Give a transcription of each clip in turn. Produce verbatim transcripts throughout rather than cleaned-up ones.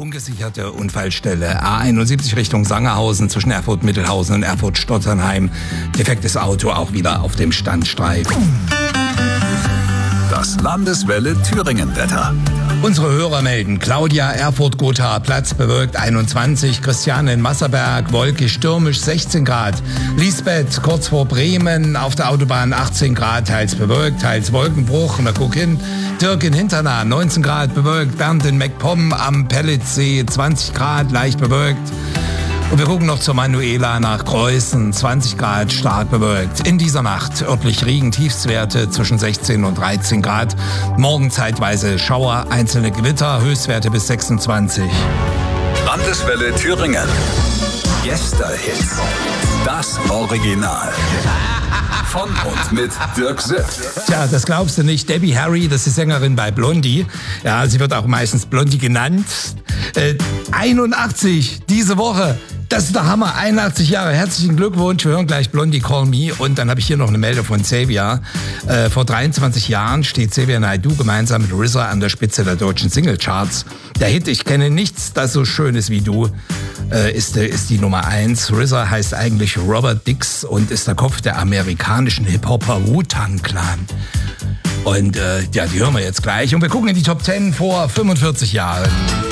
Ungesicherte Unfallstelle A einundsiebzig Richtung Sangerhausen zwischen Erfurt-Mittelhausen und Erfurt-Stotternheim. Defektes Auto auch wieder auf dem Standstreifen. Das Landeswelle Thüringen-Wetter. Unsere Hörer melden: Claudia, Erfurt-Gotha, Platz bewölkt einundzwanzig, Christiane in Masserberg, wolkig stürmisch sechzehn Grad, Lisbeth kurz vor Bremen auf der Autobahn achtzehn Grad, teils bewölkt, teils Wolkenbruch, na guck hin, Dirk in Hinternah neunzehn Grad bewölkt, Bernd in MacPom am Pellitzsee zwanzig Grad, leicht bewölkt. Und wir gucken noch zur Manuela nach Kreuzen, zwanzig Grad, stark bewölkt. In dieser Nacht örtlich Regen, Tiefstwerte zwischen sechzehn und dreizehn Grad. Morgen zeitweise Schauer, einzelne Gewitter, Höchstwerte bis sechsundzwanzig. Landeswelle Thüringen. Gästehits. Das Original. Von und mit Dirk Sipp. Tja, das glaubst du nicht. Debbie Harry, das ist Sängerin bei Blondie. Ja, sie wird auch meistens Blondie genannt. Äh, einundachtzig diese Woche. Das ist der Hammer, einundachtzig Jahre. Herzlichen Glückwunsch. Wir hören gleich Blondie Call Me. Und dann habe ich hier noch eine Meldung von Xavier. Äh, vor dreiundzwanzig Jahren steht Xavier Naidoo gemeinsam mit R Z A an der Spitze der deutschen Singlecharts. Der Hit Ich kenne nichts, das so schön ist wie du, äh, ist, ist die Nummer eins. R Z A heißt eigentlich Robert Dix und ist der Kopf der amerikanischen Hip-Hopper Wu-Tang Clan. Und äh, ja, die hören wir jetzt gleich. Und wir gucken in die Top zehn vor fünfundvierzig Jahren.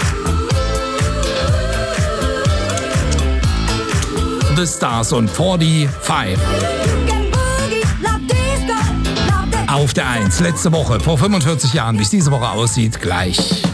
The Stars und fünfundvierzig. Auf der eins, letzte Woche, vor fünfundvierzig Jahren, wie es diese Woche aussieht, gleich.